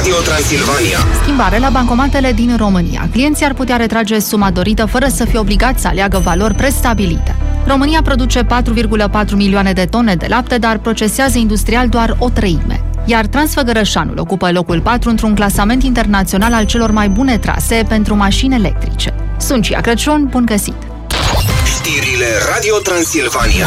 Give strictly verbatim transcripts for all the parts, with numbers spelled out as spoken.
Radio Transilvania. Schimbare la bancomatele din România. Clienții ar putea retrage suma dorită fără să fie obligați să aleagă valori prestabilite. România produce patru virgulă patru milioane de tone de lapte, dar procesează industrial doar o treime. Iar Transfăgărășanul ocupă locul patru într-un clasament internațional al celor mai bune trase pentru mașini electrice. Sunt Cia Crăciun, bun găsit! Știrile Radio Transilvania.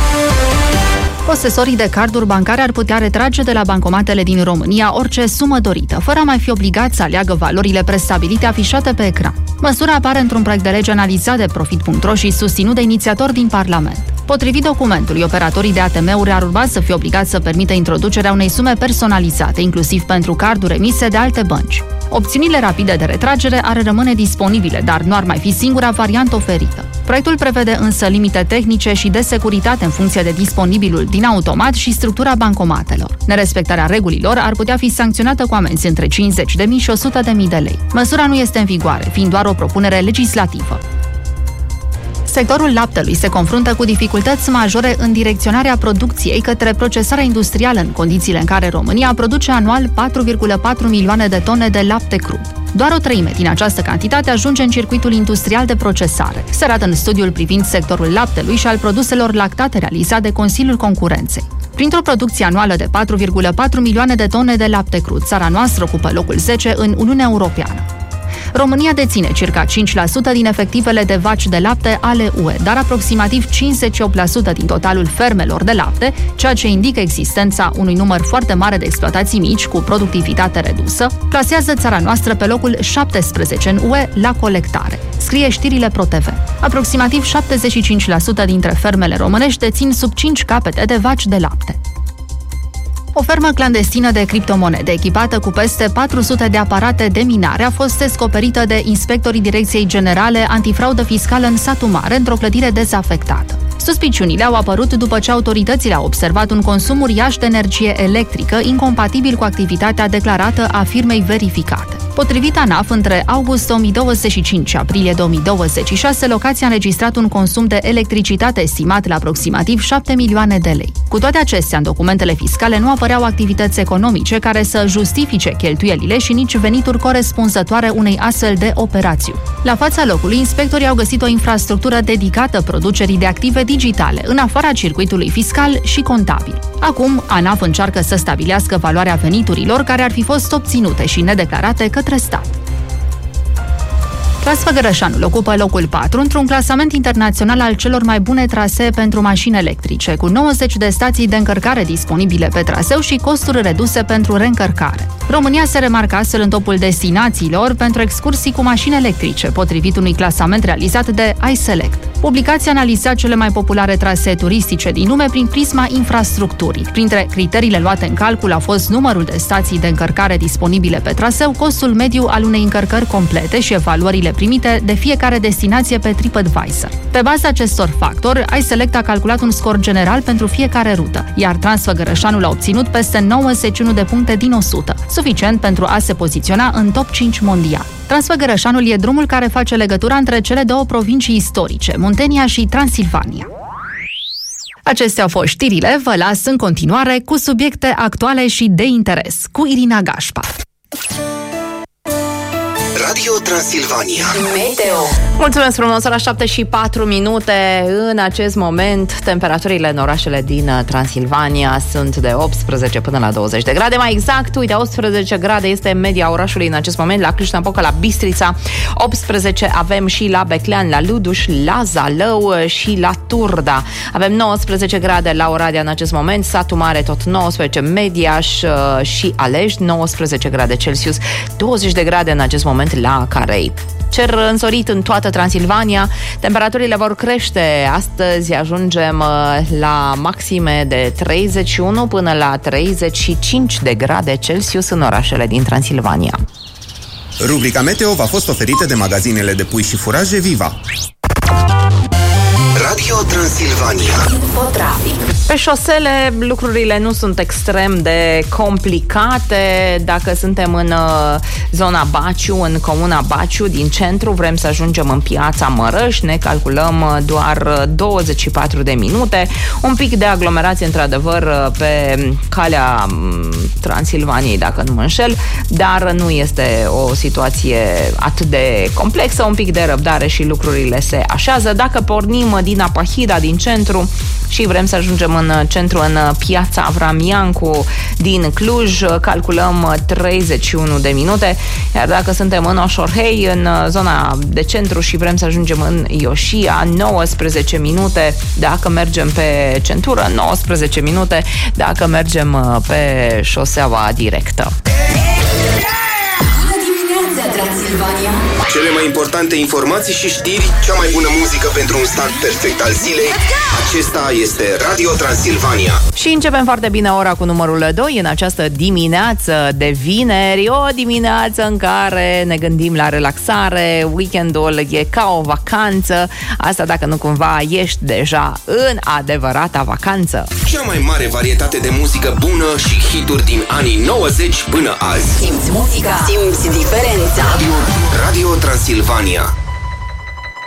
Posesorii de carduri bancare ar putea retrage de la bancomatele din România orice sumă dorită, fără a mai fi obligați să aleagă valorile prestabilite afișate pe ecran. Măsura apare într-un proiect de lege analizat de Profit punct ro și susținut de inițiatori din Parlament. Potrivit documentului, operatorii de A T M-uri ar urma să fie obligați să permită introducerea unei sume personalizate, inclusiv pentru carduri emise de alte bănci. Opțiunile rapide de retragere ar rămâne disponibile, dar nu ar mai fi singura variantă oferită. Proiectul prevede însă limite tehnice și de securitate în funcție de disponibilul din automat și structura bancomatelor. Nerespectarea regulilor ar putea fi sancționată cu amenzi între cincizeci de mii și o sută de mii de lei. Măsura nu este în vigoare, fiind doar o propunere legislativă. Sectorul laptelui se confruntă cu dificultăți majore în direcționarea producției către procesarea industrială în condițiile în care România produce anual patru virgulă patru milioane de tone de lapte crud. Doar o treime din această cantitate ajunge în circuitul industrial de procesare. Se arată în studiul privind sectorul laptelui și al produselor lactate realizat de Consiliul Concurenței. Printr-o producție anuală de patru virgulă patru milioane de tone de lapte crud, țara noastră ocupă locul zece în Uniunea Europeană. România deține circa cinci la sută din efectivele de vaci de lapte ale U E, dar aproximativ cincizeci și opt la sută din totalul fermelor de lapte, ceea ce indică existența unui număr foarte mare de exploatații mici cu productivitate redusă, plasează țara noastră pe locul șaptesprezece în U E la colectare. Scrie Știrile ProTV. Aproximativ șaptezeci și cinci la sută dintre fermele românești dețin sub cinci capete de vaci de lapte. O fermă clandestină de criptomonede, echipată cu peste patru sute de aparate de minare, a fost descoperită de inspectorii Direcției Generale Antifraudă Fiscală în satul Mare, într-o clădire dezafectată. Suspiciunile au apărut după ce autoritățile au observat un consum uriaș de energie electrică, incompatibil cu activitatea declarată a firmei verificate. Potrivit ANAF, între august două mii douăzeci și cinci și aprilie două mii douăzeci și șase, locația a înregistrat un consum de electricitate estimat la aproximativ șapte milioane de lei. Cu toate acestea, în documentele fiscale nu apăreau activități economice care să justifice cheltuielile și nici venituri corespunzătoare unei astfel de operațiuni. La fața locului, inspectorii au găsit o infrastructură dedicată producerii de active digitale, în afara circuitului fiscal și contabil. Acum, ANAF încearcă să stabilească valoarea veniturilor care ar fi fost obținute și nedeclarate către stat. Transfăgărășanul ocupă locul patru într-un clasament internațional al celor mai bune trasee pentru mașini electrice, cu nouăzeci de stații de încărcare disponibile pe traseu și costuri reduse pentru reîncărcare. România se remarcă astfel în topul destinațiilor pentru excursii cu mașini electrice, potrivit unui clasament realizat de iSelect. Publicația analiza cele mai populare trasee turistice din lume prin prisma infrastructurii. Printre criteriile luate în calcul a fost numărul de stații de încărcare disponibile pe traseu, costul mediu al unei încărcări complete și evaluările primite de fiecare destinație pe TripAdvisor. Pe baza acestor factori, iSelect a calculat un scor general pentru fiecare rută, iar Transfăgărășanul a obținut peste nouăzeci și unu de puncte din o sută, suficient pentru a se poziționa în top cinci mondial. Transfăgărășanul e drumul care face legătura între cele două provincii istorice, Muntenia și Transilvania. Acestea au fost știrile, vă las în continuare cu subiecte actuale și de interes, cu Irina Gașpa. Radio Transilvania. Meteo. Mulțumesc frumos, ora șapte și patru minute. În acest moment, temperaturile în orașele din Transilvania sunt de optsprezece până la douăzeci de grade. Mai exact, uite, optsprezece grade este media orașului în acest moment, la Cluj-Napoca, la Bistrița. optsprezece avem și la Beclean, la Luduș, la Zalău și la Turda. Avem nouăsprezece grade la Oradea în acest moment, Satul Mare tot nouăsprezece, Mediaș și Alești nouăsprezece grade Celsius, douăzeci de grade în acest moment la Carei. Cer însorit în toată Transilvania, temperaturile vor crește. Astăzi ajungem la maxime de treizeci și unu până la treizeci și cinci de grade Celsius în orașele din Transilvania. Rubrica Meteo v-a fost oferită de magazinele de pui și furaje Viva. Radio Transilvania. Infotrafic. Pe șosele lucrurile nu sunt extrem de complicate. Dacă suntem în uh, zona Baciu, în comuna Baciu, din centru, vrem să ajungem în Piața Mărăș, ne calculăm uh, doar douăzeci și patru de minute. Un pic de aglomerație, într-adevăr, uh, pe calea um, Transilvaniei, dacă nu mă înșel, dar nu este o situație atât de complexă. Un pic de răbdare și lucrurile se așează. Dacă pornim din Apahida, din centru, și vrem să ajungem în centru, în Piața Avram Iancu din Cluj, calculăm treizeci și unu de minute, iar dacă suntem în Oșorhei, în zona de centru, și vrem să ajungem în Ioșia, nouăsprezece minute dacă mergem pe centură, nouăsprezece minute dacă mergem pe șoseaua directă. Cele mai importante informații și știri, cea mai bună muzică pentru un start perfect al zilei. Acesta este Radio Transilvania. Și începem foarte bine ora cu numărul doi în această dimineață de vineri, o dimineață în care ne gândim la relaxare. Weekendul e ca o vacanță. Asta dacă nu cumva ești deja în adevărata vacanță. Cea mai mare varietate de muzică bună și hituri din anii nouăzeci până azi. Simți muzica, simți diferența. Radio, Radio Transilvania.